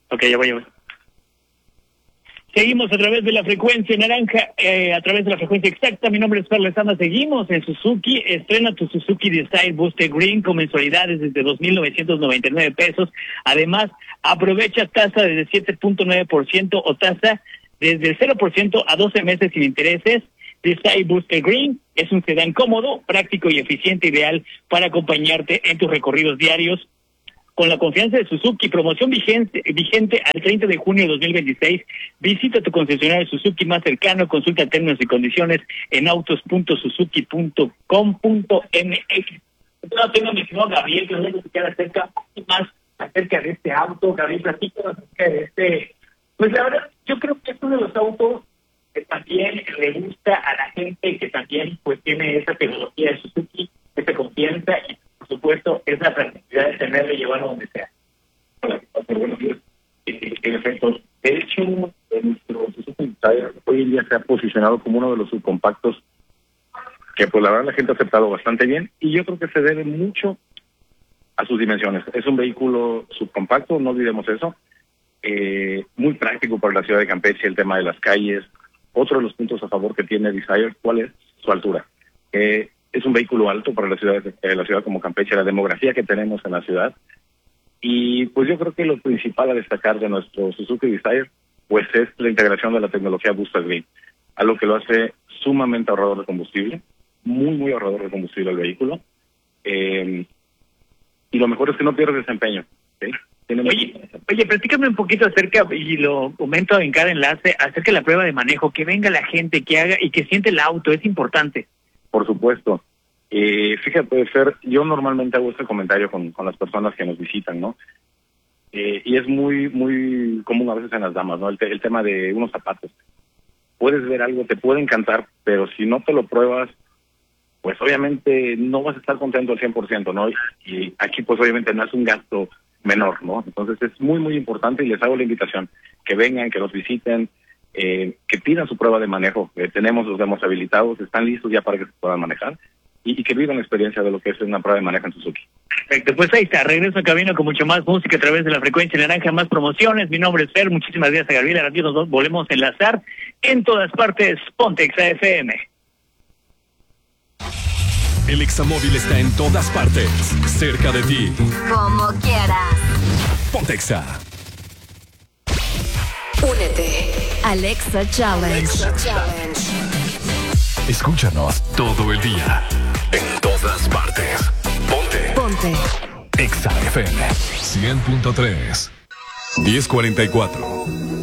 Ok, ya voy. Seguimos a través de la frecuencia naranja, a través de la frecuencia exacta. Mi nombre es Fer Lezama. Seguimos en Suzuki. Estrena tu Suzuki Desire Booster Green con mensualidades desde 2,999 pesos. Además, aprovecha tasa desde 7.9% o tasa desde 0% a 12 meses sin intereses. Desire Booster Green es un sedán cómodo, práctico y eficiente, ideal para acompañarte en tus recorridos diarios. Con la confianza de Suzuki, promoción vigente al 30 de junio de 2026. Visita tu concesionario Suzuki más cercano, consulta términos y condiciones en autos.suzuki.com.mx. Yo tengo a mi estimado Gabriel, que nos va a platicar acerca de este auto. Gabriel, platícanos acerca de este. Pues la verdad, yo creo que es uno de los autos que también le gusta a la gente, que también pues tiene esa tecnología de Suzuki, esa confianza y por supuesto esa practicidad de tenerlo y llevarlo donde sea. Hola, buenos días. En efecto, de hecho, nuestro Suzuki Desire hoy en día se ha posicionado como uno de los subcompactos que pues la verdad la gente ha aceptado bastante bien y yo creo que se debe mucho a sus dimensiones. Es un vehículo subcompacto, no olvidemos eso, muy práctico para la ciudad de Campeche, el tema de las calles. Otro de los puntos a favor que tiene Desire, ¿cuál es? Su altura. Es un vehículo alto para la ciudad como Campeche, la demografía que tenemos en la ciudad. Y pues yo creo que lo principal a destacar de nuestro Suzuki Desire pues es la integración de la tecnología Booster Green, algo que lo hace sumamente ahorrador de combustible, muy ahorrador de combustible el vehículo. Y lo mejor es que no pierde desempeño. ¿Sí? Oye, platícame un poquito acerca, y lo comento en cada enlace, acerca de la prueba de manejo, que venga la gente, que haga y que siente el auto, es importante. Por supuesto. Fíjate, Fer, yo normalmente hago este comentario con las personas que nos visitan, ¿no? Y es muy común a veces en las damas, ¿no? El tema de unos zapatos. Puedes ver algo, te puede encantar, pero si no te lo pruebas, pues obviamente no vas a estar contento al 100%, ¿no? Y aquí pues obviamente no es un gasto menor, ¿no? Entonces es muy importante y les hago la invitación que vengan, que nos visiten, que pidan su prueba de manejo. Tenemos los demos habilitados, están listos ya para que se puedan manejar y que vivan la experiencia de lo que es una prueba de manejo en Suzuki. Perfecto, pues ahí está, regreso a cabina con mucho más música a través de la frecuencia naranja, más promociones. Mi nombre es Fer, muchísimas gracias a Gabriel. Ahora nos volvemos a enlazar en todas partes. Ponte Exa FM. El Examóvil está en todas partes, cerca de ti. Como quieras. Ponte Exa. Únete. Alexa Challenge. Escúchanos todo el día, en todas partes. Ponte Exa FM 100.3 10:44.